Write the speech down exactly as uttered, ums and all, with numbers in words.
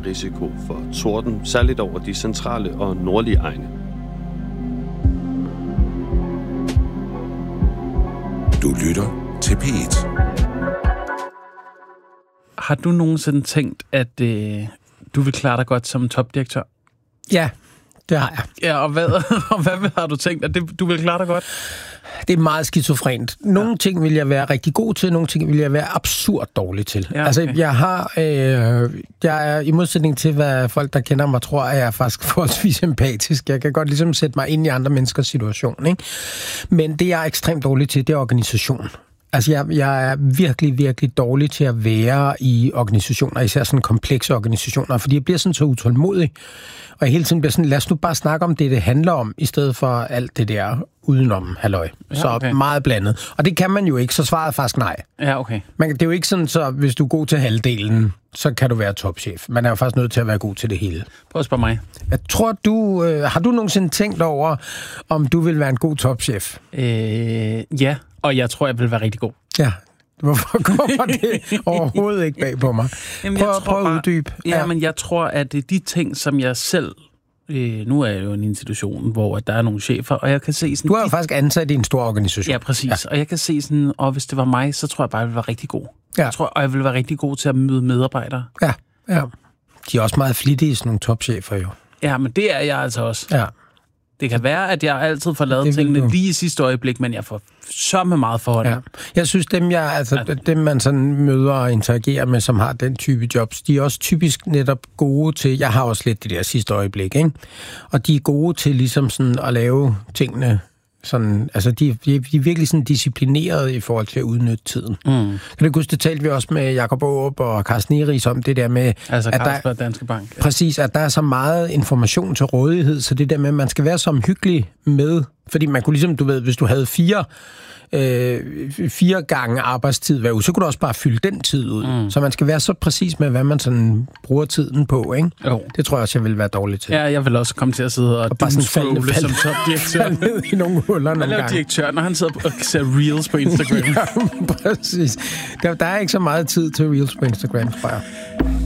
risiko for torden, særligt over de centrale og nordlige egne. Du lytter til P et. Har du nogensinde tænkt, at øh, du vil klare dig godt som topdirektør? Ja, det har jeg. Ja, og hvad, og hvad har du tænkt, at det, du vil klare dig godt? Det er meget skizofrent. Nogle ja. ting vil jeg være rigtig god til, nogle ting vil jeg være absurd dårlig til. Ja, okay. Altså, jeg har... Øh, jeg er i modsætning til, hvad folk, der kender mig, tror, at jeg er faktisk forholdsvis empatisk. Jeg kan godt ligesom sætte mig ind i andre menneskers situation, ikke? Men det, jeg er ekstremt dårlig til, det er organisation. Altså, jeg, jeg er virkelig, virkelig dårlig til at være i organisationer, især sådan komplekse organisationer, fordi jeg bliver sådan så utålmodig, og jeg hele tiden bliver sådan, lad os nu bare snakke om det, det handler om, i stedet for alt det der udenom halløj. Ja, så okay. Meget blandet. Og det kan man jo ikke, så svaret er faktisk nej. Ja, okay. Man, det er jo ikke sådan, så hvis du er god til halvdelen, så kan du være topchef. Man er jo faktisk nødt til at være god til det hele. Prøv at spørge mig. Jeg tror, du... Øh, har du nogensinde tænkt over, om du vil være en god topchef? Øh, ja, og jeg tror, jeg vil være rigtig god. Ja. Hvorfor kommer det overhovedet ikke bag på mig? Jamen, prøv, jeg tror prøv at uddybe. Ja, ja, men jeg tror, at det er de ting, som jeg selv... Øh, nu er jeg jo en institution, hvor der er nogle chefer, og jeg kan se sådan... Du er jo de... faktisk ansat i en stor organisation. Ja, præcis. Ja. Og jeg kan se sådan, og hvis det var mig, så tror jeg bare, jeg ville være rigtig god. Ja. Jeg tror, og jeg ville være rigtig god til at møde medarbejdere. Ja, ja. De er også meget flittige, sådan nogle topchefer jo. Ja, men det er jeg altså også. Ja. Det kan være, at jeg altid får lavet tingene du. lige i sidste øjeblik, men jeg får så med meget forhånd. Ja. Jeg synes, dem, jeg, altså, ja. dem man sådan møder og interagerer med, som har den type jobs, de er også typisk netop gode til, jeg har også lidt det der sidste øjeblik, ikke? Og de er gode til ligesom sådan at lave tingene sådan, altså de, de, de er virkelig sådan disciplinerede i forhold til at udnytte tiden. Mm. Kan du huske, det talte vi også med Jacob Aarup og Carsten Eris om det der med... Altså at Carsten og Danske Bank. Ja. Præcis, at der er så meget information til rådighed, så det der med, at man skal være så omhyggelig med, fordi man kunne ligesom, du ved, hvis du havde fire, øh, fire gange arbejdstid hver uge, så kunne du også bare fylde den tid ud. Mm. Så man skal være så præcis med, hvad man sådan bruger tiden på, ikke? Jo. Det tror jeg også, jeg vil være dårlig til. Ja, jeg vil også komme til at sidde og, og bare sådan falde, som topdirektør. ned i nogle huller nogle gange. Direktør, når han sidder og ser reels på Instagram. Ja, præcis. Der, der er ikke så meget tid til reels på Instagram, tror jeg.